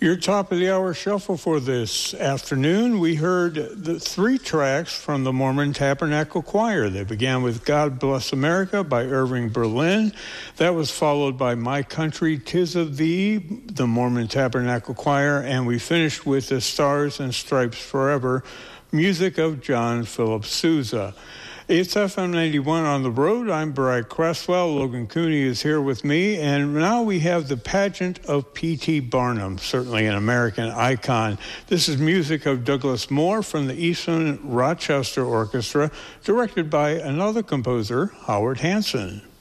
Your top of the hour shuffle for this afternoon, we heard the 3 tracks from the Mormon Tabernacle Choir. They began with God Bless America by Irving Berlin. That was followed by My Country, 'Tis of Thee, the Mormon Tabernacle Choir, and we finished with The Stars and Stripes Forever, music of John Philip Sousa. It's FM 91 on the road. I'm Brad Cresswell. Logan Cooney is here with me. And now we have the pageant of P.T. Barnum, certainly an American icon. This is music of Douglas Moore from the Eastman Rochester Orchestra, directed by another composer, Howard Hanson.